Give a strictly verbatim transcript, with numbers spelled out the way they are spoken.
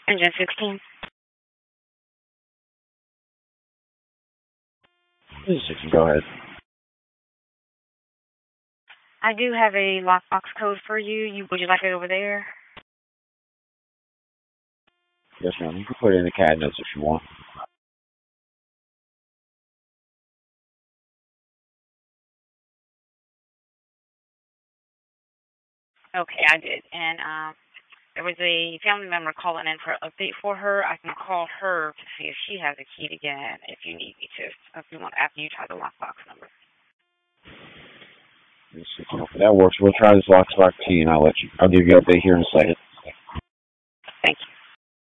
Engine sixteen. This is sixteen, go ahead. I do have a lockbox code for you. you. Would you like it over there? Yes, ma'am. You can put it in the C A D notes if you want. Okay, I did. And um, there was a family member calling in for an update for her. I can call her to see if she has a key to get in if you need me to. If you want, after you try the lockbox number. That works. We'll try this lockbox key, and I'll let you. I'll give you an update here in a second.